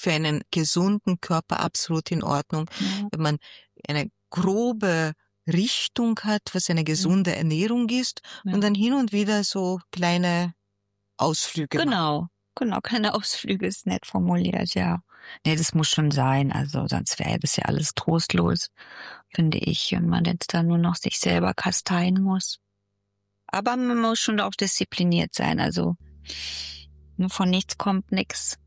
für einen gesunden Körper absolut in Ordnung, wenn man eine grobe Richtung hat, was eine gesunde Ernährung ist und dann hin und wieder so kleine Ausflüge machen. Genau, keine Ausflüge ist nett formuliert, ja. Nee, das muss schon sein, also sonst wäre das ja alles trostlos, finde ich, wenn man jetzt da nur noch sich selber kasteien muss. Aber man muss schon auch diszipliniert sein, also nur von nichts kommt nichts.